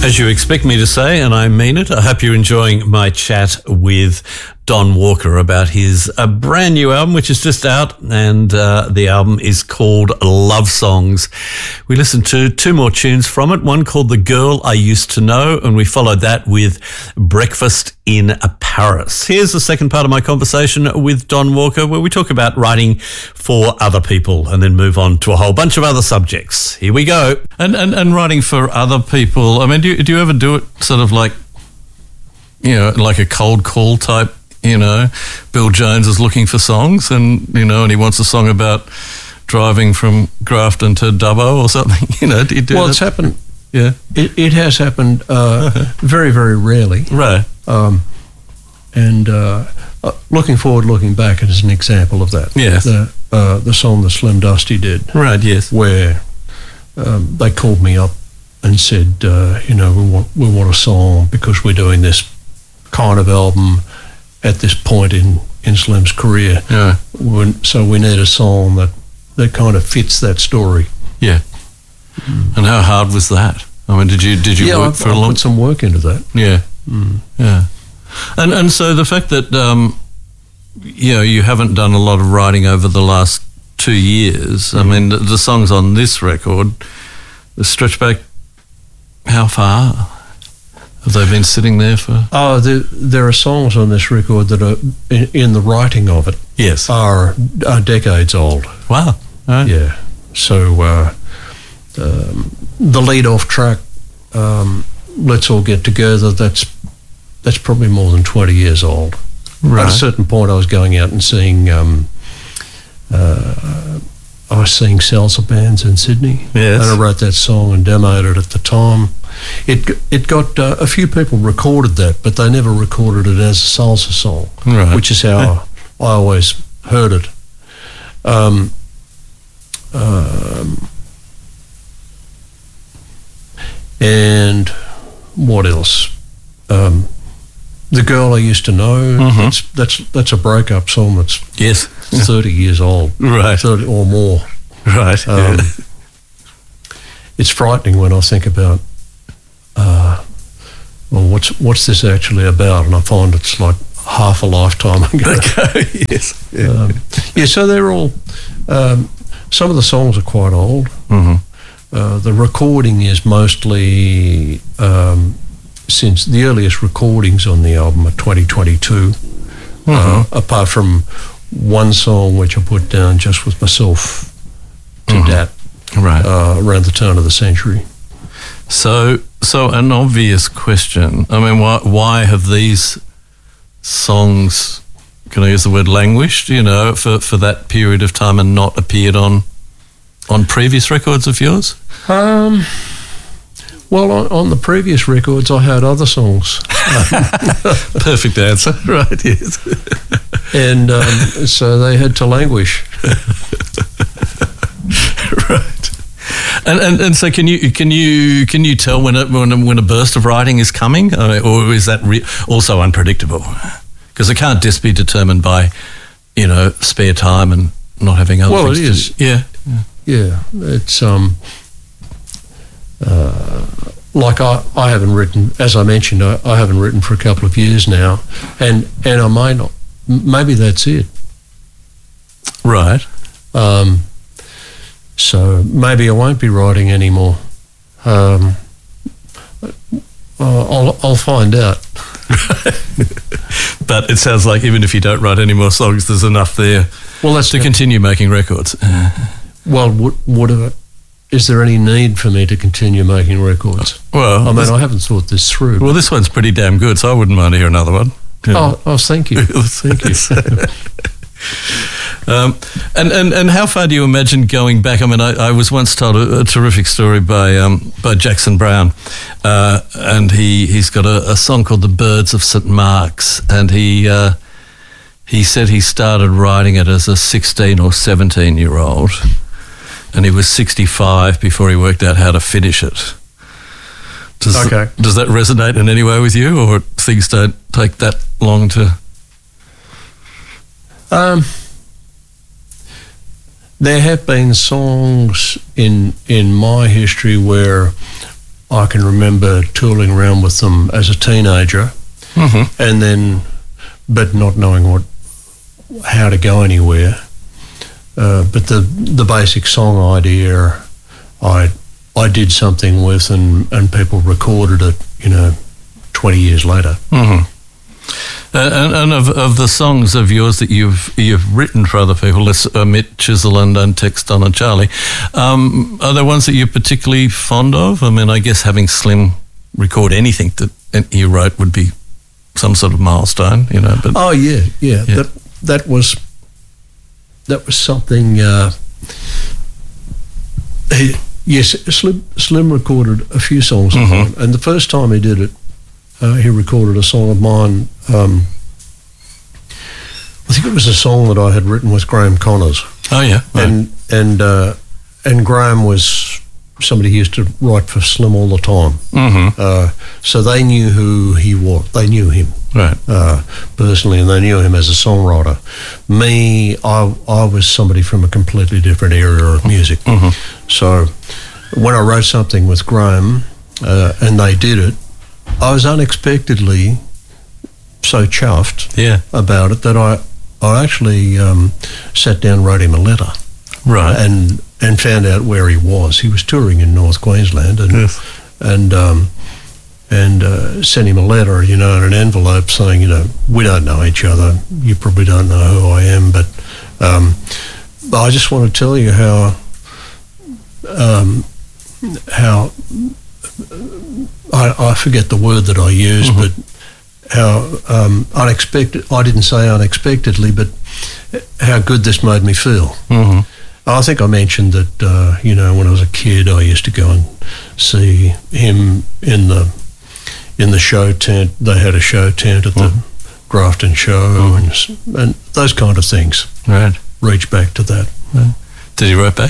As you expect me to say, and I mean it, I hope you're enjoying my chat with Don Walker about his brand new album, which is just out, and the album is called Love Songs. We listened to two more tunes from it, one called The Girl I Used to Know, and we followed that with Breakfast in Paris. Here's the second part of my conversation with Don Walker, where we talk about writing for other people and then move on to a whole bunch of other subjects. Here we go. And writing for other people, I mean, do you ever do it sort of like, you know, like a cold call type? You know, Bill Jones is looking for songs and, you know, and he wants a song about driving from Grafton to Dubbo or something, you know, do you do that? Well, it's happened. Yeah. It has happened very, very rarely. Right. Looking forward, looking back is an example of that. Yes. The song that Slim Dusty did. Right, yes. Where they called me up and said, you know, we want a song because we're doing this kind of album at this point in Slim's career. Yeah. So we need a song that kind of fits that story. Yeah. And how hard was that? I mean, did you work for a long time? I put some work into that. Yeah. Yeah. And so the fact that, you know, you haven't done a lot of writing over the last 2 years, I mean, the songs on this record stretch back how far? Have they been sitting there for? Oh, there are songs on this record that are in the writing of it. Yes, are decades old. Wow. Right. Yeah. So the lead-off track, "Let's All Get Together," that's probably more than 20 years old. Right. At a certain point, I was going out and seeing salsa bands in Sydney. Yes. And I wrote that song and demoed it at the time. It got a few people recorded that, but they never recorded it as a salsa song, right. Which is how I always heard it. And what else? "The Girl I Used to Know." That's a breakup song that's 30 years old, right, 30 or more, right. It's frightening when I think about, well, what's this actually about? And I find it's like half a lifetime ago. Okay, yes. So they're all, some of the songs are quite old. The recording is mostly, since the earliest recordings on the album are 2022, apart from one song which I put down just with myself to Dat. Right. Around the turn of the century. So an obvious question. I mean, why have these songs, can I use the word languished, you know, for that period of time and not appeared on previous records of yours? Well, on the previous records, I had other songs. Perfect answer. Right, yes. And so they had to languish. Right. And so can you tell when a burst of writing is coming, or is that also unpredictable? Because it can't just be determined by, you know, spare time and not having other things. Well, it is. Yeah. It's like I haven't written, as I mentioned, I haven't written for a couple of years now, and I may not. Maybe that's it. Right. So maybe I won't be writing anymore. I'll find out. But it sounds like even if you don't write any more songs, there's enough there to continue making records. Well, is there any need for me to continue making records? Well, I mean, I haven't thought this through. Well, this one's pretty damn good, so I wouldn't mind to hear another one. Oh, thank you. Thank you. And how far do you imagine going back? I mean, I was once told a terrific story by Jackson Browne, and he's got a song called "The Birds of St. Mark's," and he said he started writing it as a 16 or 17-year-old, and he was 65 before he worked out how to finish it. Does that resonate in any way with you, or things don't take that long to? There have been songs in my history where I can remember tooling around with them as a teenager, and then, but not knowing how to go anywhere. But the basic song idea, I did something with, and people recorded it, 20 years later. And of the songs of yours that you've written for other people, let's omit Chisel and Text Don and Charlie, are there ones that you're particularly fond of? I mean, I guess having Slim record anything that you wrote would be some sort of milestone, But oh yeah. That was something. Yes, Slim recorded a few songs of mine, and the first time he did it, he recorded a song of mine. I think it was a song that I had written with Graham Connors. Oh yeah, right. And Graham was somebody who used to write for Slim all the time. So they knew who he was. They knew him personally, and they knew him as a songwriter. Me, I was somebody from a completely different area of music. So when I wrote something with Graham, and they did it, I was unexpectedly so chuffed about it that I actually sat down, wrote him a letter, and found out where he was. He was touring in North Queensland, and sent him a letter, in an envelope saying, we don't know each other. You probably don't know who I am, but I just want to tell you how I forget the word that I used, but how unexpected, I didn't say unexpectedly, but how good this made me feel. I think I mentioned that, when I was a kid, I used to go and see him in the show tent. They had a show tent at the Grafton show, and those kind of things. Right. Reach back to that. Right. Did he write back?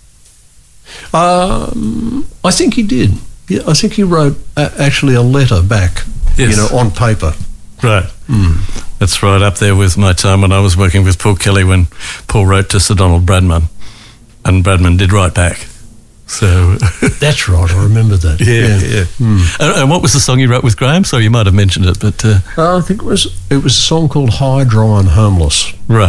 I think he did. Yeah, I think he wrote actually a letter back, on paper. Right. That's right up there with my time when I was working with Paul Kelly, when Paul wrote to Sir Donald Bradman, and Bradman did write back. So that's right. I remember that. Yeah. And what was the song you wrote with Graham? So you might have mentioned it, but I think it was a song called "High, Dry and Homeless." Right.